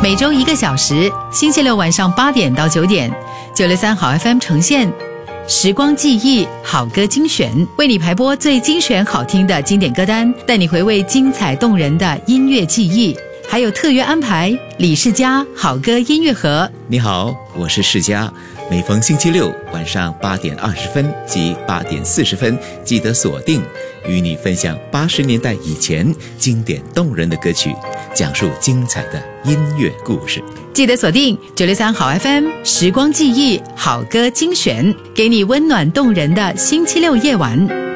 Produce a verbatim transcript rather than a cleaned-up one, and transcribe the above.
每周一个小时，星期六晚上八点到九点，九六三好 F M 呈现时光记忆好歌精选，为你排播最精选好听的经典歌单，带你回味精彩动人的音乐记忆，还有特约安排李世嘉好歌音乐盒。 你好，我是世嘉，每逢星期六晚上八点二十分及八点四十分，记得锁定，与你分享八十年代以前经典动人的歌曲，讲述精彩的音乐故事。 记得锁定九六三好 F M 时光记忆好歌精选，给你温暖动人的星期六夜晚。